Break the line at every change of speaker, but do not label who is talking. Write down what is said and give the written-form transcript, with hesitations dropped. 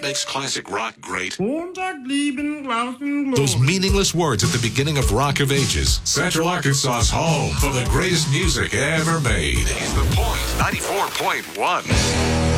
makes classic rock great?
Those meaningless words at the beginning of Rock of Ages.
Central Arkansas's home for the greatest music ever made is The Point 94.1.